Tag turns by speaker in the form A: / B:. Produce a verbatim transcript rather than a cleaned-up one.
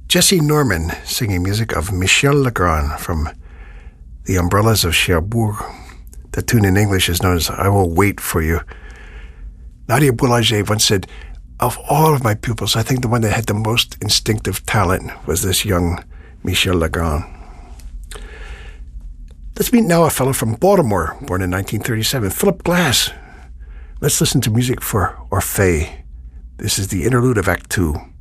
A: Jesse Norman singing music of Michel Legrand from The Umbrellas of Cherbourg. The tune in English is known as I Will Wait For You. Nadia Boulanger once said, of all of my pupils, I think the one that had the most instinctive talent was this young Michel Legrand. Let's meet now a fellow from Baltimore, born in nineteen thirty-seven, Philip Glass. Let's listen to music for Orphée. This is the interlude of Act Two.